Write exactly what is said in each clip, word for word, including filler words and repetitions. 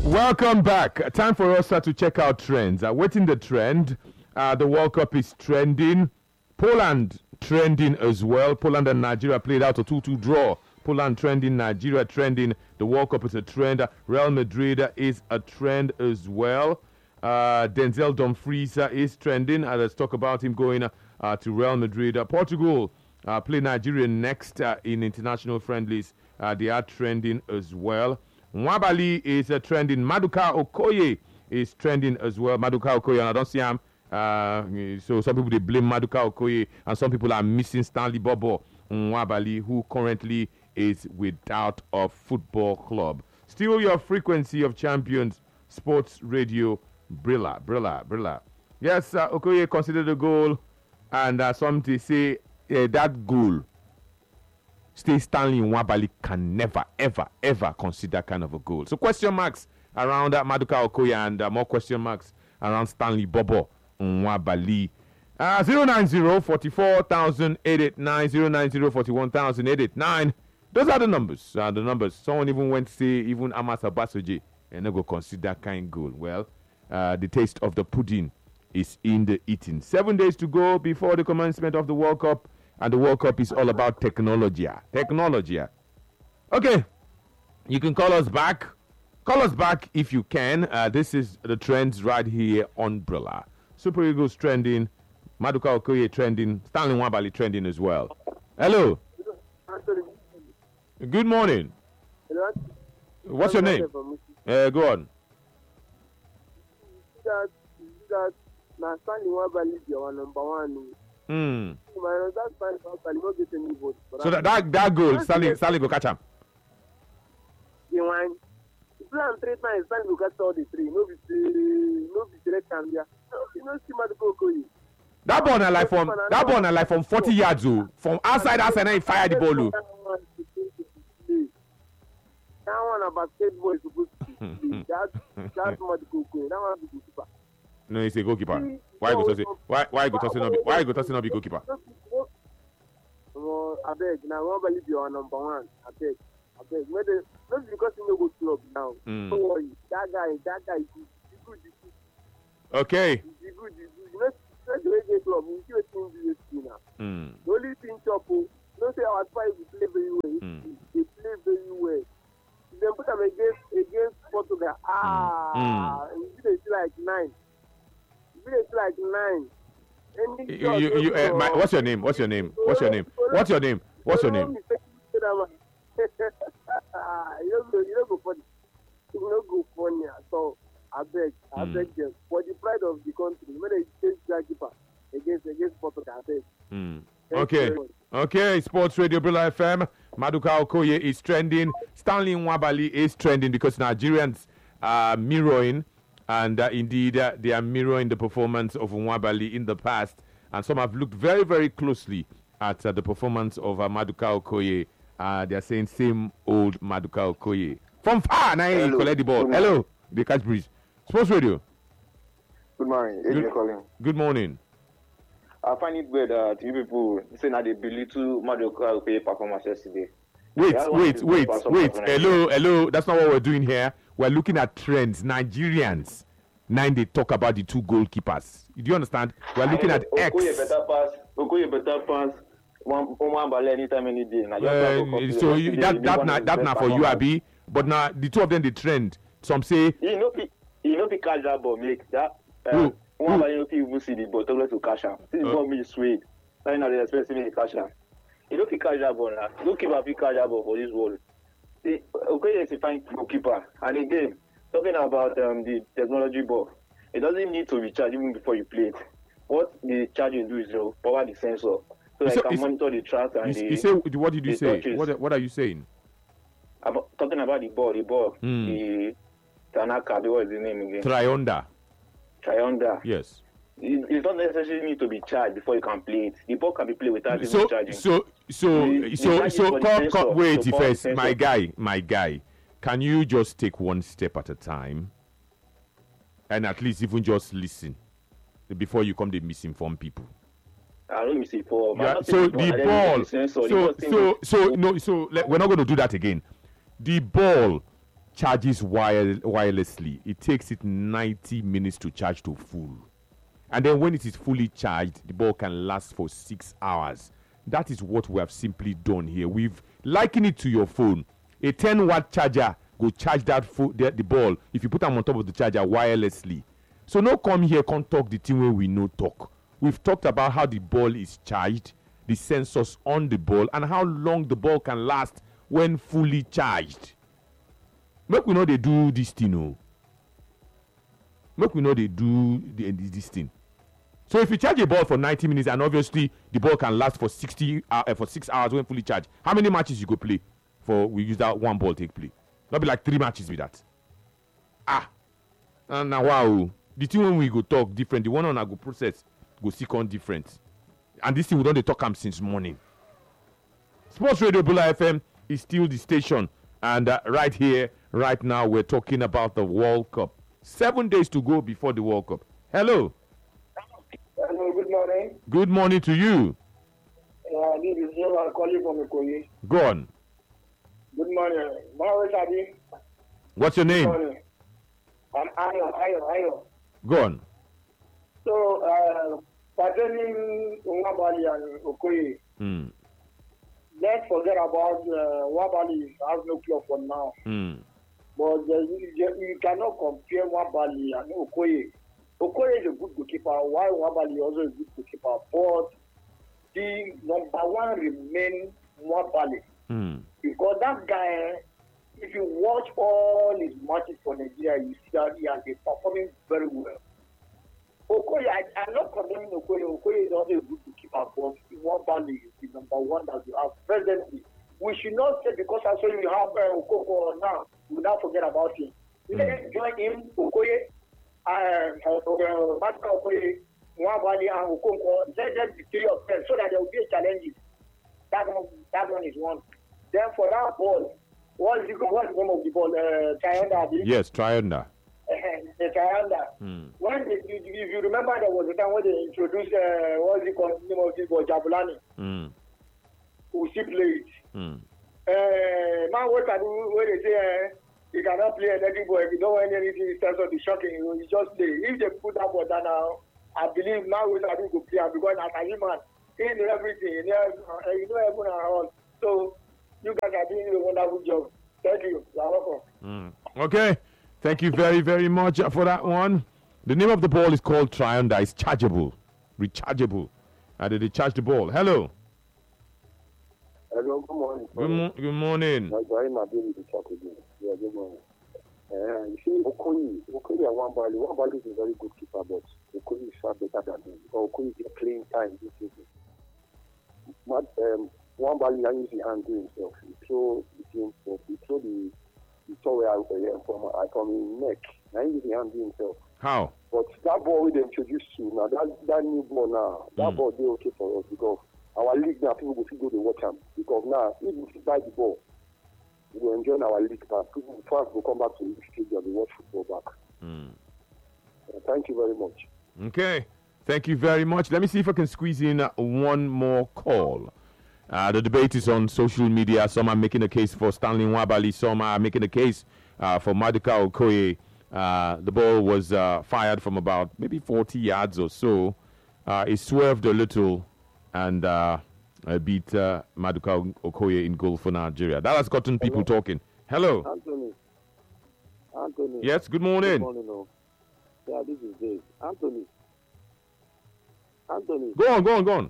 Welcome back. Time for us uh, to check out trends. Uh, waiting the trend. Uh, the World Cup is trending. Poland trending as well. Poland and Nigeria played out a two two draw. Poland trending, Nigeria trending. The World Cup is a trend. Real Madrid is a trend as well. Uh, Denzel Dumfries uh, is trending. Uh, let's talk about him going uh, to Real Madrid. Uh, Portugal uh, play Nigeria next uh, in international friendlies. Uh, they are trending as well. Nwabali is uh, trending. Maduka Okoye is trending as well. Maduka Okoye, and I don't see him. Uh, so some people they blame Maduka Okoye, and some people are missing Stanley Bobo Nwabali, who currently is without a football club. Still your frequency of champions, Sports Radio, Brilla, Brilla, Brilla. Yes, uh, Okoye considered a goal, and uh, some they say uh, that goal. Stay Stanley Nwabali can never, ever, ever consider kind of a goal. So question marks around uh, Maduka Okoye and uh, more question marks around Stanley Bobo Nwabali. Uh, zero nine zero, four four thousand eight eight nine, zero nine zero, four one thousand eight eight nine. Those are the numbers. Uh, the numbers. Someone even went to say even Amasa Basoje and they go consider kind goal. Well, uh, the taste of the pudding is in the eating. Seven days to go before the commencement of the World Cup. And the World Cup is all about technology. Technology. Okay. You can call us back. Call us back if you can. Uh, this is the trends right here on Brilla. Super Eagles trending. Maduka Okoye trending. Stanley Nwabali trending as well. Hello. Good morning. What's your name? Uh, go on. That, that, Stanley Nwabali is your number one. Hmm. So that, that that goal, Stanley Stanley go catch him. The one, if you three times, Stanley go catch all the three. No be no be direct Cambia. You know, see Maduka Okoye. That ball na like from that ball na like from forty yards oh. From outside outside, and he fire the ball oh. That one about basketball is supposed to be. That that's Maduka Okoye. That one be goalkeeper. No, he's a goalkeeper. Why go toss it? Why why go toss it not be? Why go toss it not be goalkeeper? Oh, I beg. Now I believe you are number one. I beg. I beg. Maybe not because you no go club now. Mm. Don't worry. That guy, that guy is good. He's good. He's good. Okay. He's good. He's good. You know, that's the way they club. You see what team do you now. Mm. The only thing, Chopo, don't say our five will play very well. Mm. They play very well. Then put them against against Portugal. Ah, mm. you see they like nine. It's like nine. You, you, you, uh, my, what's your name? What's your name? What's your name? What's your name? What's your name? You don't go, you don't go funny. You don't go funny. So I beg, I mm. beg them for the pride of the country. When they change goalkeeper against against Portugal, I beg. Mm. Okay, okay. Sports Radio Brilla F M. Maduka Okoye is trending. Stanley Nwabali is trending because Nigerians are mirroring. And uh, indeed, uh, they are mirroring the performance of Nwabali in the past. And some have looked very, very closely at uh, the performance of uh, Maduka Okoye. Uh, they are saying same old Maduka Okoye. From far, now he collect the ball. Hello, the catch breeze. Sports Radio. Good morning. Good, calling. Good morning. I find it weird that you people say that they belittle Maduka Okoye performance yesterday. Wait, wait, wait, wait. Hello, hello. That's not what we're doing here. We're looking at trends. Nigerians. Now they talk about the two goalkeepers. Do you understand? We're looking at X. Okoye better pass. Okoye better pass. One one ball anytime, any day. Uh, so you, that that na, that na for you, Abi. But now the two of them they trend. Some say. You know, you know, catch that ball, make that. Uh, one ball, you know, even see the ball. Talk to catch him. This ball me swayed. Now you know they expect me to catch him. You don't catch that ball now. Don't keep a pick catch that ball for this world. Okoye is a fine goalkeeper. And again, talking about um, the technology ball, it doesn't need to be charged even before you play it. What the charging do is to power the sensor, so that you can monitor the track and you, the. You say, what did you say? What, what are you saying? About, talking about the ball, the ball, mm. the Tanaka, what is the name again? Trionda. Trionda. Yes. It, it doesn't necessarily need to be charged before you can play it. The ball can be played without so, even charging. So, so, the, so, the so, come, come, wait, so first, my guy, my guy, can you just take one step at a time, and at least even just listen before you come to misinform people? I don't misinform. Yeah, so the ball, so, so, so, so, no, so let, we're not going to do that again. The ball charges wire, wirelessly, it takes it ninety minutes to charge to full. And then when it is fully charged, the ball can last for six hours. That is what we have simply done here. We've likened it to your phone. A ten watt charger go charge that fo- the, the ball if you put them on top of the charger wirelessly. So no come here, can't talk the thing when we no talk. We've talked about how the ball is charged, the sensors on the ball, and how long the ball can last when fully charged. Make we know they do this thing, oh. Make we know they do the, this thing. So if you charge a ball for ninety minutes and obviously the ball can last for sixty uh, for six hours when fully charged, how many matches you go play for we use that one ball take play? Not be like three matches with that. Ah, and now wow, the thing when we go talk different, the one on I go process go seek on different, and this thing we don't talk am since morning. Sports Radio Bula F M is still the station, and uh, right here, right now, we're talking about the World Cup. Seven days to go before the World Cup. Hello. Hello, good morning. Good morning to you. Uh, this is Joe calling from Ikoyi. Go on. Good morning. Morning, Adi. What's your name? Good morning. I'm Ayo, Ayo, Ayo. Go on. So, uh, pertaining to Wabali and Okoye, Mm. let's forget about uh, Wabali has no club for now. Mm. But uh, you, you cannot compare Wabali and Okoye. Okoye is a good goalkeeper, while Wabali also is a good goalkeeper. But the number one remains Wabali. Mm. Because that guy, if you watch all his matches for Nigeria, you see that he has been performing very well. Okoye, I, I'm not condemning Okoye. Okoye is also a good goalkeeper, but Wabali is the number one that we have presently. We should not say because I saw you have uh, Okoko now, we now forget about him. Let's mm. join him, Okoye, uh, uh, Master Okoye, Wabali, and Okoko. Let them be three of them so that there will be a challenge. That one, that one is one. Then for that ball, what is the, what's the name of the ball? Uh, Trianda. Yes, Trianda. the Trianda. Mm. When they, if you remember, there was a time when they introduced uh, what is it called? The name of this ball, Jabulani. Mm. Who still play it. Mm. Uh, man, what can do when they say uh, you cannot play anything, but if you don't want anything in terms of the shocking, you, know, you just play. If they put that ball down now, I believe now we can go play because as a human, he know everything, he know, uh, you know everything around. So you guys are doing a wonderful job. Thank you. You're welcome. Mm. Okay. Thank you very, very much for that one. The name of the ball is called Trianda. It's chargeable, rechargeable. And they charge the ball. Hello. Hello, good morning. Good, mo- good morning. I'm going to be the talk again. Yeah, good morning. Uh, you see, Okoye, Okoye and Wambali. Wambali is a very good keeper, but Okoye is far better than him. Because Okoye is playing time this season. But um, Wambali can use the hand to himself. He throw the team, he throw the the towel out uh, from I from his neck. Now he use the hand to himself. How? But that ball we introduced to now, that that new ball now, that Mm. ball they okay for us because our league now people will still go to watch them because now if we buy the ball, we will enjoy our league back. People fans will come back to the stadium and watch football back. Mm. Uh, thank you very much. Okay. Thank you very much. Let me see if I can squeeze in uh, one more call. Uh, the debate is on social media. Some are making a case for Stanley Nwabali. Some are making a case uh, for Maduka Okoye. Uh, the ball was uh, fired from about maybe forty yards or so. Uh, it swerved a little and uh, uh, beat uh, Maduka Okoye in goal for Nigeria. That has gotten people Hello. talking. Hello. Anthony. Anthony. Yes, good morning. Good morning. No. Yeah, this is Dave. Anthony. Anthony. Go on, go on, go on.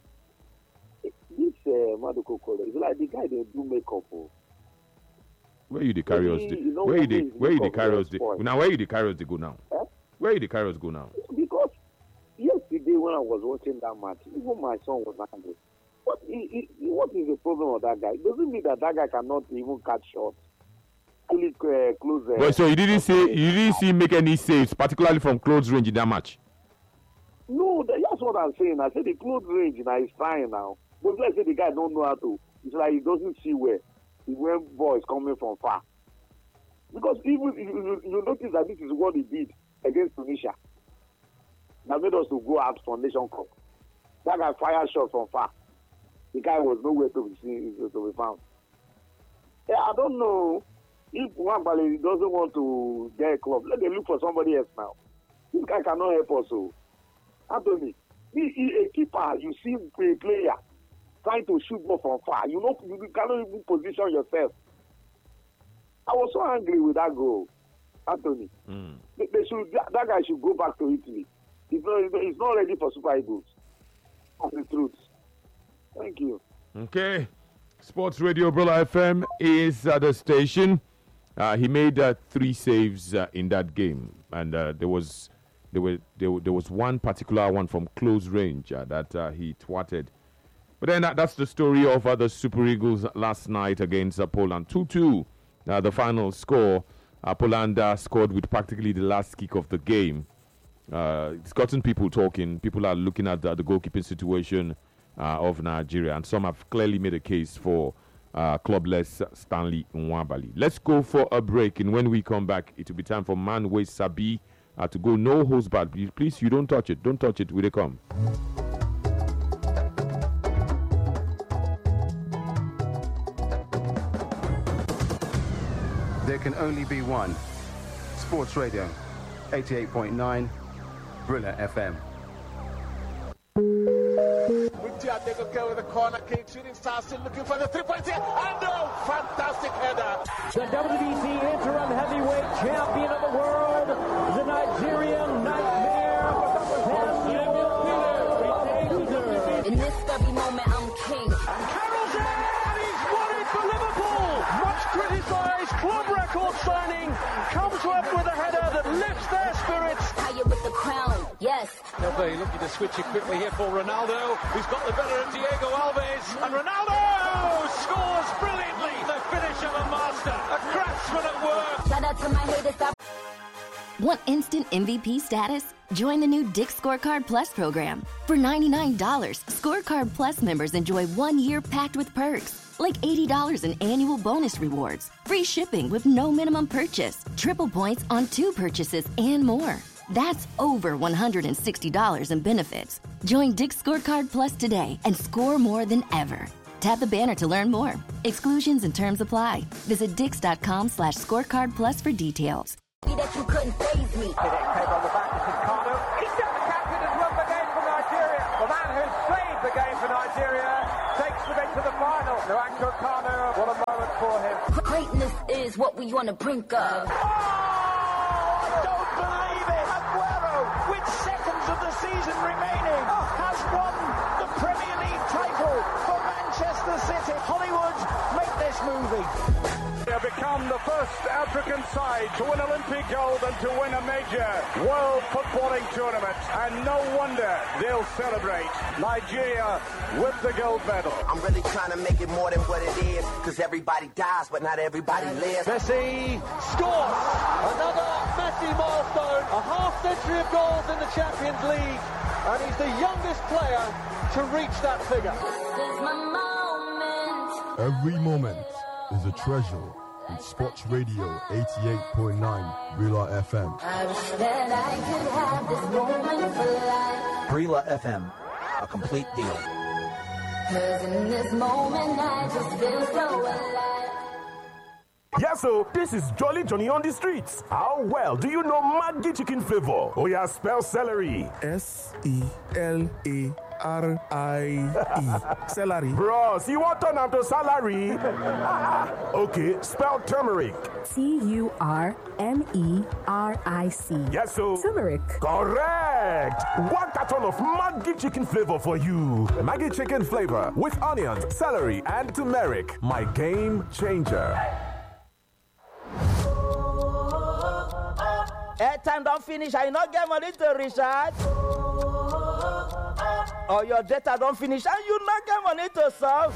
This uh, Maduka Okoye is like the guy they do makeup. Oh. Where you the carry us? Maybe, the- you know, Where you one the day where you the makeup carry will us? the- spoil. Now where you the carry us? They go now. Eh? Where you the carry us go now? Because yesterday when I was watching that match, even my son was angry. What, he, he, what is the problem with that guy? It doesn't mean that that guy cannot even catch shots. Only uh, close. Uh, But so you didn't see you didn't see him make any saves, particularly from close range in that match. No, that- that's what I'm saying. I said the close range now is fine now. But let's say the guy don't know how to. It's like he doesn't see where the when ball is coming from far. Because even you, you, you notice that this is what he did against Tunisia. That made us to go out for Nation Cup. That guy fired shot from far. The guy was nowhere to be seen, to be found. Yeah, I don't know. If Nwabali doesn't want to get a club, let them look for somebody else now. This guy cannot help us. So, Anthony, he is a keeper. You see a player trying to shoot ball from far. You know, you cannot even position yourself. I was so angry with that goal, Anthony. Mm. They, they should, that, that guy should go back to Italy. He's not, he's not ready for Super Eagles. That's the truth. Thank you. Okay. Sports Radio Brother F M is at the station. Uh, he made uh, three saves uh, in that game, and uh, there was there were there, there was one particular one from close range uh, that uh, he twatted. But then that, that's the story of uh, the Super Eagles last night against uh, Poland. two two, uh, the final score. Uh, Poland uh, scored with practically the last kick of the game. Uh, it's gotten people talking. People are looking at the, the goalkeeping situation uh, of Nigeria, and some have clearly made a case for uh, clubless Stanley Nwabali. Let's go for a break, and when we come back, it will be time for Manwe Sabi uh, to go no holds barred. Please, please, you don't touch it. Don't touch it. Will they come? There can only be one. Sports Radio, eighty-eight point nine, Brilla F M. They could go with the corner kick. Shooting star still looking for the three-point here. And no, fantastic header. The W B C interim heavyweight champion of the world, the Nigerian Nightmare, in this stubby moment, I'm king. And Carroll's in, and he's won it for Liverpool. Much criticised club record signing comes up with a header that lifts their spirits. Higher with the crown, yes. They'll be looking to switch it quickly here for Ronaldo, who's got the better of Diego Alves, and Ronaldo scores brilliantly. The finish of a master, a craftsman at work. Shout out to my haters. Stop. Want instant M V P status? Join the new Dick's Scorecard Plus program. For ninety-nine dollars, Scorecard Plus members enjoy one year packed with perks, like eighty dollars in annual bonus rewards, free shipping with no minimum purchase, triple points on two purchases, and more. That's over one hundred sixty dollars in benefits. Join Dick's Scorecard Plus today and score more than ever. Tap the banner to learn more. Exclusions and terms apply. Visit dix.com slash scorecard plus for details. That you couldn't faze me. Tape on the back to Sincano. He's got the captain has won the game for Nigeria. The man who's saved the game for Nigeria takes them into the final. Nwankwo Kanu, what a moment for him. Greatness is what we want to brink of. With seconds of the season remaining, has won the Premier League title for Manchester City. Hollywood, make this movie. They have become the first African side to win Olympic gold and to win a major world footballing tournament. And no wonder they'll celebrate. Nigeria with the gold medal. I'm really trying to make it more than what it is, because everybody dies, but not everybody lives. Messi scores another Messi milestone, a half century of goals in the Champions League, and he's the youngest player to reach that figure. This is my moment. Every moment is a treasure with Sports Radio eighty-eight point nine Brilla F M. I wish that I could have this moment for life. Brilla F M, a complete deal. Cause in this moment I just feel so alive. Yes, so this is Jolly Johnny on the streets. How well do you know Maggi chicken flavor? Oh yeah, spell celery. S E L A R I E. Celery. Bros, you want to turn to salary? Okay, spell turmeric. T U R M E R I C. Yes, so. Turmeric. Correct. One carton of Maggi chicken flavor for you. Maggi chicken flavor with onions, celery, and turmeric. My game changer. Airtime don't finish, I not get money to recharge. Or your data don't finish and you not get money to solve.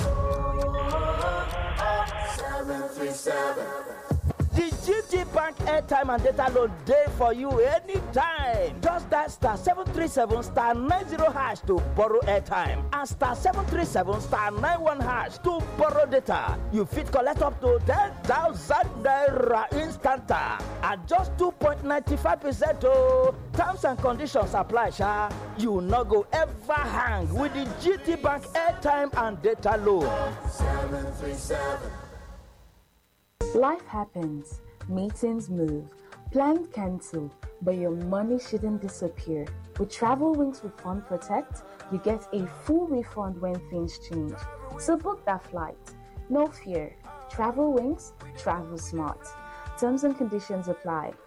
seven three seven. The G T Bank airtime and data load day for you anytime. Just that star seven three seven star nine zero hash to borrow airtime and star seven three seven star nine one hash to borrow data. You fit collect up to ten thousand naira instanta at just two point nine five percent. Oh, terms and conditions apply, sha. You no go ever hang with the G T Bank airtime and data load. seven three seven. Life happens, meetings move, plans cancel, but your money shouldn't disappear. With Travel Wings Refund Protect, you get a full refund when things change. So book that flight. No fear. Travel Wings, travel smart. Terms and conditions apply.